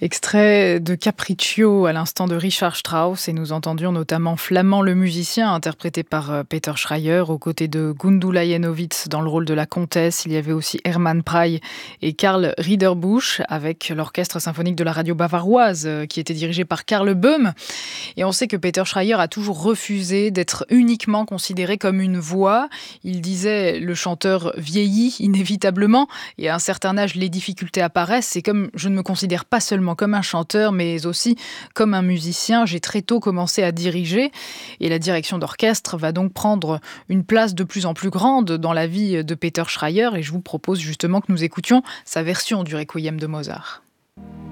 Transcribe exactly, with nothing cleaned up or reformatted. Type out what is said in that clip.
Extrait de Capriccio à l'instant de Richard Strauss et nous entendions notamment Flamand le musicien interprété par euh, Peter Schreier aux côtés de Gundula Janowitz dans le rôle de la comtesse. Il y avait aussi Hermann Prey et Karl Riederbusch avec l'orchestre symphonique de la radio bavaroise euh, qui était dirigé par Karl Böhm. Et on sait que Peter Schreier a toujours refusé d'être uniquement considéré comme une voix. Il disait le chanteur vieillit inévitablement et à un certain âge les difficultés apparaissent. C'est comme je ne me considère pas seulement comme un chanteur mais aussi comme un musicien. J'ai très tôt commencé à diriger et la direction d'orchestre va donc prendre une place de plus en plus grande dans la vie de Peter Schreier et je vous propose justement que nous écoutions sa version du Requiem de Mozart.